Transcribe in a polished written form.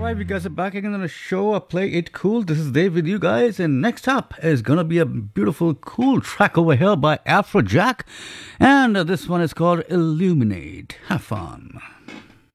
Alright, we guys are back again on the show. Play It Cool. This is Dave with you guys, and next up is gonna be a beautiful, cool track over here by Afrojack, and this one is called Illuminate. Have fun.